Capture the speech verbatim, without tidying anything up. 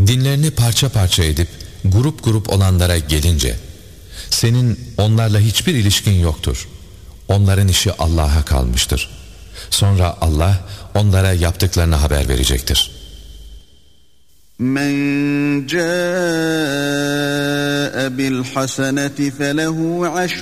Dinlerini parça parça edip grup grup olanlara gelince, senin onlarla hiçbir ilişkin yoktur. Onların işi Allah'a kalmıştır. Sonra Allah onlara yaptıklarını haber verecektir. Men ca'e bil haseneti felehu aşru